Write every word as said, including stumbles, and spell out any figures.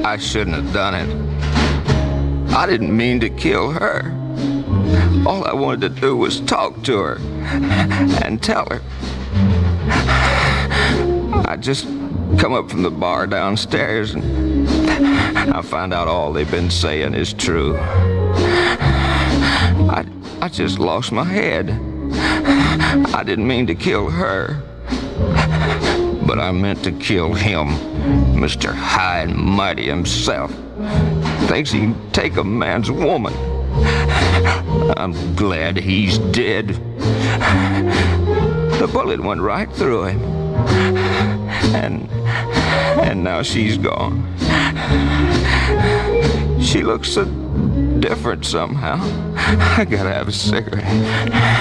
I shouldn't have done it. I didn't mean to kill her. All I wanted to do was talk to her and tell her. I just come up from the bar downstairs and I find out all they've been saying is true. I, I just lost my head. I didn't mean to kill her, but I meant to kill him, Mister High and Mighty himself. Thinks he can take a man's woman. I'm glad he's dead. The bullet went right through him. And, and now she's gone. She looks so different somehow. I gotta have a cigarette.